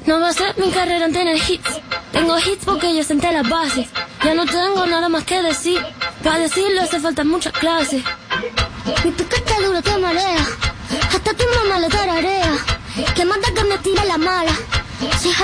No va a ser mi carrera en tener hits. Tengo hits porque yo senté las bases. Ya no tengo nada más que decir. Para decirlo hace falta muchas clases. Mi pico está duro, te marea. Hasta tu mamá lo tararea. Que manda que me tire la mala. Si